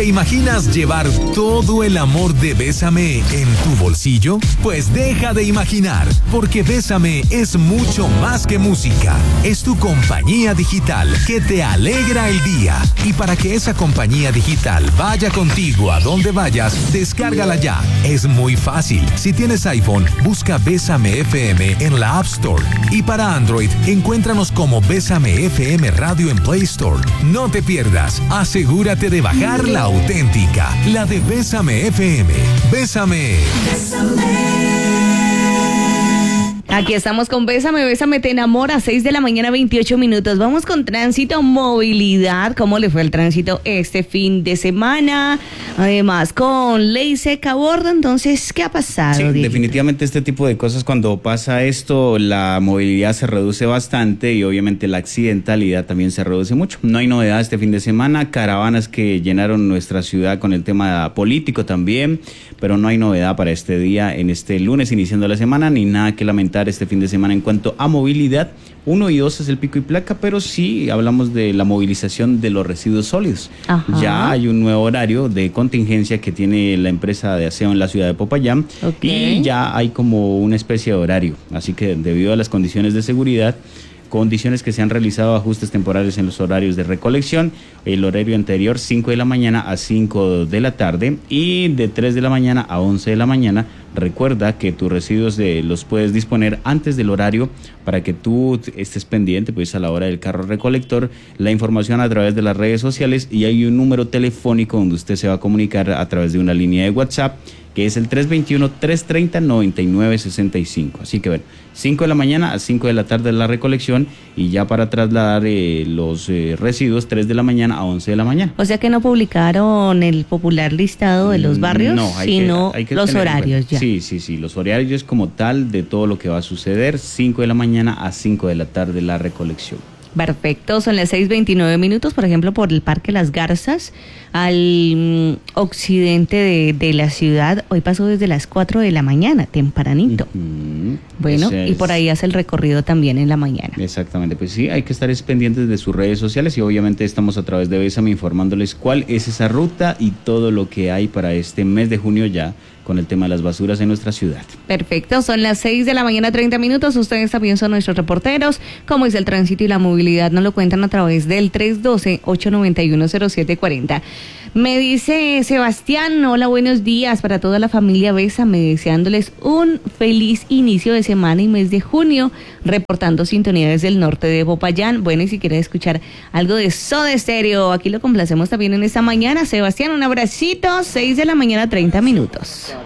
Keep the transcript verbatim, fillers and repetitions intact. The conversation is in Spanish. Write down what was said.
¿Te imaginas llevar todo el amor de Bésame en tu bolsillo? Pues deja de imaginar, porque Bésame es mucho más que música. Es tu compañía digital que te alegra el día. Y para que esa compañía digital vaya contigo a donde vayas, descárgala ya. Es muy fácil. Si tienes iPhone, busca Bésame F M en la App Store. Y para Android, encuéntranos como Bésame F M Radio en Play Store. No te pierdas. Asegúrate de bajar la auténtica, la de Bésame F M. Bésame. Aquí estamos con Bésame, Bésame, te enamora, seis de la mañana, veintiocho minutos. Vamos con tránsito, movilidad. ¿Cómo le fue el tránsito este fin de semana? Además, con ley seca a bordo, entonces, ¿qué ha pasado? Sí, Dieguito? definitivamente este tipo de cosas, cuando pasa esto, la movilidad se reduce bastante y obviamente la accidentalidad también se reduce mucho. No hay novedad este fin de semana, caravanas que llenaron nuestra ciudad con el tema político también, pero no hay novedad para este día, en este lunes iniciando la semana, ni nada que lamentar este fin de semana en cuanto a movilidad. Uno y dos es el pico y placa, pero sí hablamos de la movilización de los residuos sólidos. Ajá. Ya hay un nuevo horario de contingencia que tiene la empresa de aseo en la ciudad de Popayán, Okay. y ya hay como una especie de horario, así que debido a las condiciones de seguridad, condiciones que se han realizado ajustes temporales en los horarios de recolección, el horario anterior cinco de la mañana a cinco de la tarde y de tres de la mañana a once de la mañana. Recuerda que tus residuos de, los puedes disponer antes del horario para que tú estés pendiente pues a la hora del carro recolector, la información a través de las redes sociales, y hay un número telefónico donde usted se va a comunicar a través de una línea de WhatsApp, que es el tres dos uno, tres tres cero, nueve nueve seis cinco. Así que bueno, cinco de la mañana a cinco de la tarde la recolección, y ya para trasladar eh, los eh, residuos tres de la mañana a once de la mañana. O sea que no publicaron el popular listado de los barrios, No, hay sino que, hay que los tener en horarios cuenta. ya. Sí, sí, sí, los horarios como tal de todo lo que va a suceder, cinco de la mañana a cinco de la tarde la recolección. Perfecto, son las seis veintinueve minutos, por ejemplo, por el Parque Las Garzas, al mm, occidente de, de la ciudad. Hoy pasó desde las cuatro de la mañana, tempranito. Mm, Bueno, ese y es- por ahí hace el recorrido también en la mañana. Exactamente, pues sí, hay que estar es pendientes de sus redes sociales, y obviamente estamos a través de Bésame informándoles cuál es esa ruta y todo lo que hay para este mes de junio ya con el tema de las basuras en nuestra ciudad. Perfecto, son las seis de la mañana, treinta minutos. Ustedes también son nuestros reporteros. ¿Cómo es el tránsito y la movilidad? Nos lo cuentan a través del tres uno dos, ocho nueve uno, cero siete cuatro cero. Me dice Sebastián, hola, buenos días para toda la familia Bésame, deseándoles un feliz inicio de semana y mes de junio, reportando sintonía desde el norte de Popayán. Bueno, y si quiere escuchar algo de Soda Stereo, aquí lo complacemos también en esta mañana. Sebastián, un abracito, seis de la mañana, treinta minutos.